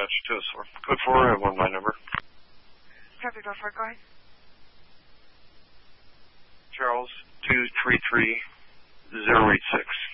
Gotcha, 204. Code 4, I have one by number. Copy, go for it, go ahead. Charles, 233086.